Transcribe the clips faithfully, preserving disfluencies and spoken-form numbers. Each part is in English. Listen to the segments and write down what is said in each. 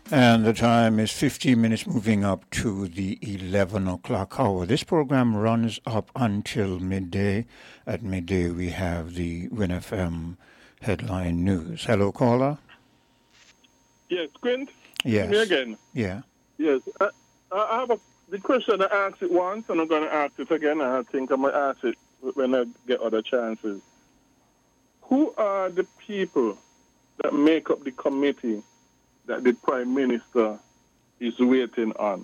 And the time is fifteen minutes moving up to the eleven o'clock hour. This program runs up until midday. At midday, we have the Win F M headline news. Hello, caller. Yes, Quint? Yes. Me again. Yeah. Yes. I, I have a, the question I asked it once, and I'm going to ask it again, and I think I'm going to ask it when I get other chances. Who are the people that make up the committee that the Prime Minister is waiting on?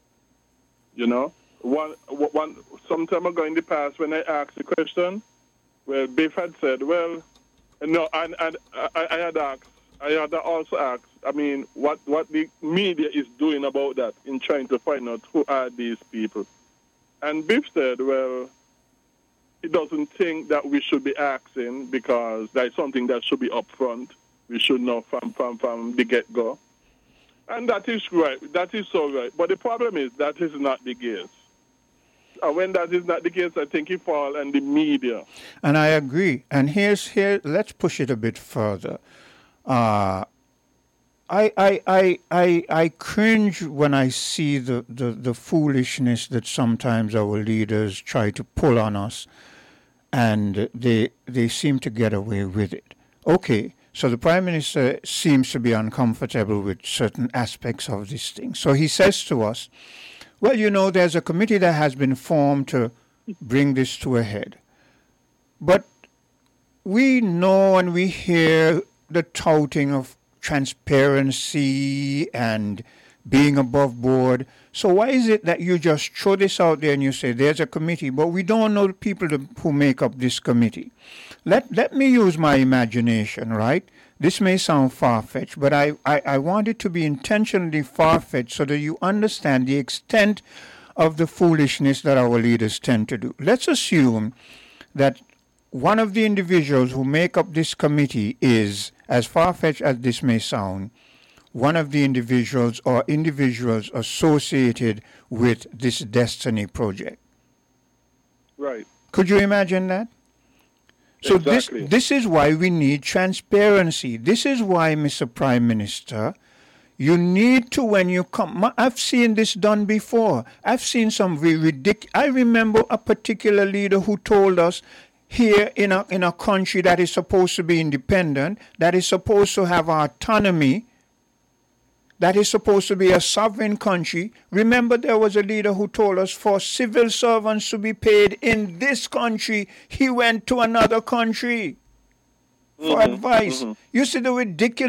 You know? One, one, some time ago in the past, when I asked the question, well, Biff had said, well, no, and, and I, I had asked, I had also asked, I mean, what, what the media is doing about that in trying to find out who are these people. And Biff said, well, he doesn't think that we should be asking because that's something that should be upfront. We should know from, from, from the get-go. And that is right. That is so right. But the problem is that is not the case. And when that is not the case, I think it falls on the media. And I agree. And here's here. Let's push it a bit further. Uh, I, I, I, I, I cringe when I see the, the, the foolishness that sometimes our leaders try to pull on us, and they they seem to get away with it. Okay, so the Prime Minister seems to be uncomfortable with certain aspects of this thing. So he says to us, well, you know, there's a committee that has been formed to bring this to a head. But we know and we hear the touting of transparency and being above board. So why is it that you just throw this out there and you say there's a committee, but we don't know the people who make up this committee? Let let me use my imagination, right? This may sound far-fetched, but I, I, I want it to be intentionally far-fetched so that you understand the extent of the foolishness that our leaders tend to do. Let's assume that one of the individuals who make up this committee is, as far-fetched as this may sound, one of the individuals or individuals associated with this Destiny project. Right. Could you imagine that? So exactly. this this is why we need transparency. This is why, Mister Prime Minister, you need to, when you come, I've seen this done before. I've seen some ridiculous, I remember a particular leader who told us, here in a in a country that is supposed to be independent, that is supposed to have autonomy, that is supposed to be a sovereign country. Remember, there was a leader who told us for civil servants to be paid in this country, he went to another country for mm-hmm, advice. Mm-hmm. You see the ridiculous